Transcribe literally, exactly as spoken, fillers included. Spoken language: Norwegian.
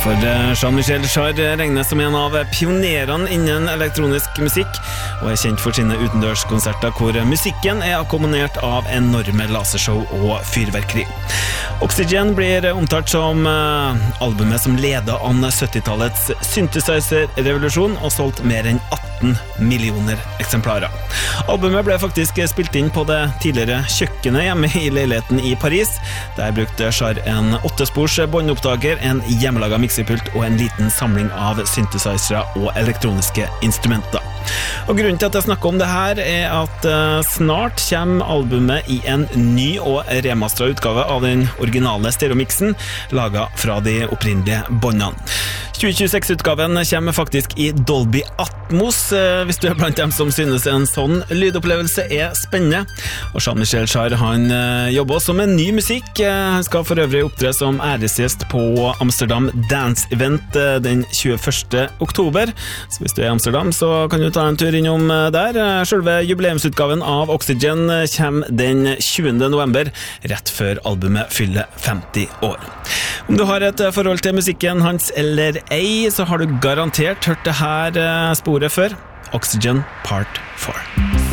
For Jean-Michel Jarre regnes som en av pionerene innen elektronisk musikk, og er kjent for sine utendørskonserter hvor musikken er akkompagnert av enorme lasershow og fyrverkeri. Oxygen blir omtalt som albumet som ledet an syttitalets synthesizer-revolusjon og solgt mer enn atten millioner eksemplarer. Albumet ble faktisk spilt inn på det tidligere kjøkkenet hjemme i leiligheten i Paris. Der brukte Jarre en åttespors båndopptaker, en hjemmelaget miksepult og en liten samling av synthesizere og elektroniske instrumenter. Og grunnen til at jeg snakker om det her er at uh, snart kommer albumet i en ny og remasteret utgave av den originale stereomixen laget fra de opprinnelige båndene. tjue tjueseks-utgaven kommer faktisk i Dolby Atmos, uh, hvis du er blant dem som synes en sånn lydopplevelse er spennende. Og Jean-Michel Jarre han uh, jobber også med ny musikk. Uh, han skal for øvrig opptre som æresgjest på Amsterdam Dance Event uh, den tjueførste oktober. Så hvis du er i Amsterdam, så kan du ta en tur innom der. Selve jubileumsutgaven av Oxygen kommer den tjuende november, rett før albumet fyller femti år. Om du har et forhold til musikken hans eller ei, så har du garantert hørt det her sporet før. Oxygen Part four.